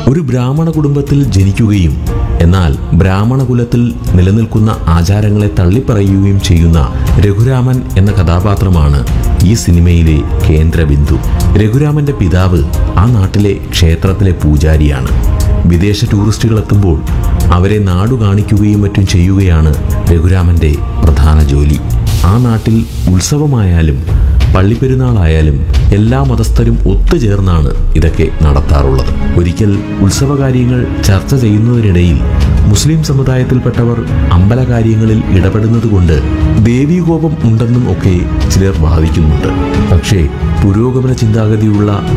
ഒരു ബ്രാഹ്മണ കുടുംബത്തിൽ ജനിക്കുകയും എന്നാൽ ബ്രാഹ്മണ കുലത്തിൽ നിലനിൽക്കുന്ന ആചാരങ്ങളെ തള്ളിപ്പറയുകയും ചെയ്യുന്ന രഘുരാമൻ എന്ന കഥാപാത്രമാണ് ഈ സിനിമയിലെ കേന്ദ്രബിന്ദു. രഘുരാമന്റെ പിതാവ് ആ നാട്ടിലെ ക്ഷേത്രത്തിലെ പൂജാരിയാണ്. വിദേശ ടൂറിസ്റ്റുകൾ എത്തുമ്പോൾ അവരെ നാടു കാണിക്കുകയും മറ്റും ചെയ്യുകയാണ് രഘുരാമന്റെ പ്രധാന ജോലി. ആ നാട്ടിൽ ഉത്സവമായാലും പള്ളിപ്പെരുന്നാളായാലും എല്ലാ മതസ്ഥരും ഒത്തുചേർന്നാണ് ഇതൊക്കെ നടത്താറുള്ളത്. ഒരിക്കൽ ഉത്സവകാര്യങ്ങൾ ചർച്ച ചെയ്യുന്നതിനിടയിൽ മുസ്ലിം സമുദായത്തിൽപ്പെട്ടവർ അമ്പലകാര്യങ്ങളിൽ ഇടപെടുന്നതുകൊണ്ട് ദേവീകോപം ഉണ്ടെന്നും ഒക്കെ ചിലർ വാദിക്കുന്നുണ്ട്. പക്ഷേ പുരോഗമന ചിന്താഗതിയുള്ള